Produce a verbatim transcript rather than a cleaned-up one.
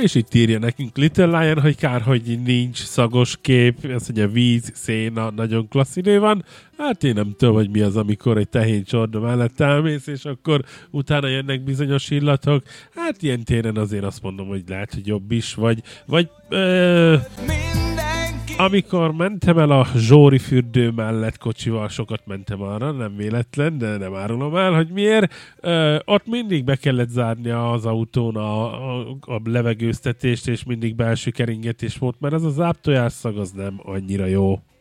És itt írja nekünk Little Lion, hogy kár, hogy nincs szagos kép, ez ugye víz, széna, nagyon klassz idő van. Hát én nem tudom, hogy mi az, amikor egy tehén csorda mellett elmész, és akkor utána jönnek bizonyos illatok. Hát ilyen téren azért azt mondom, hogy lehet, hogy jobb is, vagy, vagy ö, amikor mentem el a Zsóri fürdő mellett kocsival, sokat mentem arra, nem véletlen, de nem árulom el, hogy miért. Ö, ott mindig be kellett zárni az autón a, a, a levegőztetést, és mindig belső keringetés volt, mert az a záptojás szag az nem annyira jó.